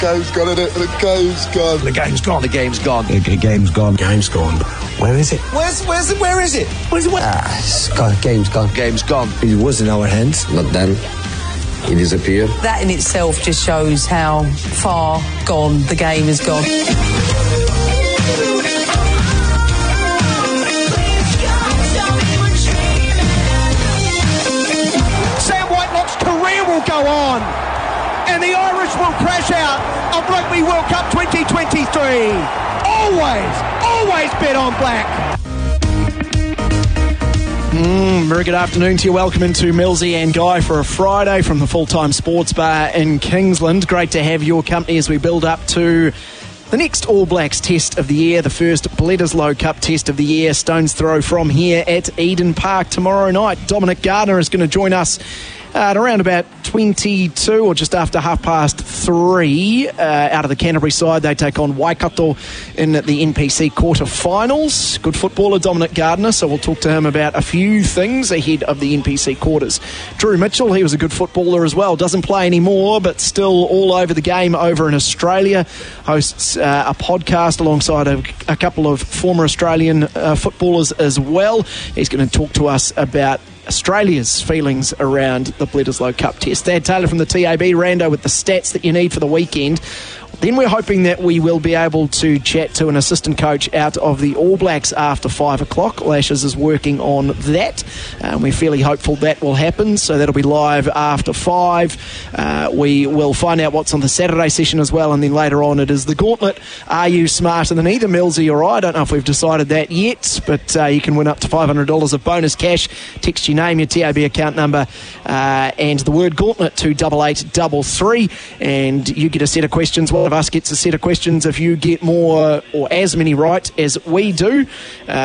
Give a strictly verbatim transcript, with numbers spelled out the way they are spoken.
Game's gone, innit? The game's gone. The game's gone. The game's gone. The g- game's gone. Game's gone. Where is it? Where's, where's it? Where is it? Where's it? Where? Ah, it's gone. Game's gone. Game's gone. It was in our hands, but then he disappeared. That in itself just shows how far gone the game has gone. Sam Whitelock's career will go on, and the Irish will crash out of Rugby World Cup twenty twenty-three. Always, always bet on black. Mm, very good afternoon to you. Welcome into Millsy and Guy for a Friday from the Full-Time Sports Bar in Kingsland. Great to have your company as we build up to the next All Blacks test of the year, the first Bledisloe Cup test of the year. Stone's throw from here at Eden Park tomorrow night. Dominic Gardner is going to join us Uh, at around about twenty-two or just after half past three uh, out of the Canterbury side. They take on Waikato in the N P C quarter-finals. Good footballer, Dominic Gardner, so we'll talk to him about a few things ahead of the N P C quarters. Drew Mitchell, he was a good footballer as well. Doesn't play anymore, but still all over the game over in Australia. Hosts uh, a podcast alongside a, a couple of former Australian uh, footballers as well. He's going to talk to us about Australia's feelings around the Bledisloe Cup test. Thad Taylor from the T A B, Rando, with the stats that you need for the weekend. Then we're hoping that we will be able to chat to an assistant coach out of the All Blacks after five o'clock. Lashes is working on that. Um, we're fairly hopeful that will happen, so that'll be live after five. Uh, we will find out what's on the Saturday session as well, and then later on it is the Gauntlet. Are you smarter than either Millsy or I? I don't know if we've decided that yet, but uh, you can win up to five hundred dollars of bonus cash. Text your name, your T A B account number, uh, and the word Gauntlet to double eight double three, and you get a set of questions. One of us gets a set of questions if you get more or as many right as we do. Uh,